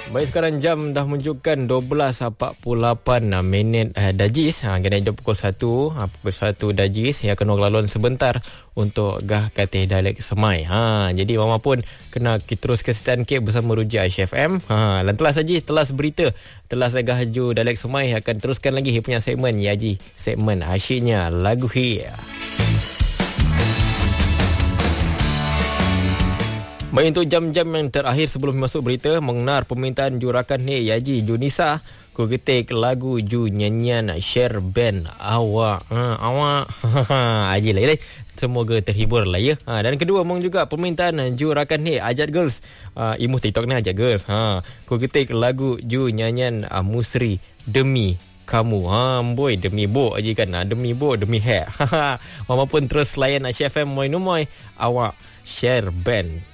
Baik, sekarang jam dah menunjukkan 12.48 minit Dajis. Kena jam pukul 1. Pukul 1 Dajis. Ya, kena laluan sebentar untuk gah katih Dialek Semai. Jadi mama pun kena terus kesetiaan ke bersama Ruja Aisyah FM. Dan telah saja telas berita, telah saya gahju Dialek Semai akan teruskan lagi punya segmen ya ji. Segmen asyiknya lagu hi. Baik, untuk jam-jam yang terakhir sebelum masuk berita, mengenar permintaan jurakan ni Yaji Junisa, ku getik lagu ju nyanyian share band awak. Awak. Aji lah. Semoga terhibur lah ya. Dan kedua mong juga permintaan jurakan ni Ajat Girls. Imuh TikTok ni Ajat Girls. Ku getik lagu ju nyanyian Musri Demi Kamu. Boy, demi bo aja kan. Demi bo, demi hair. Mama pun terus layan Aisyah FM moy awak share band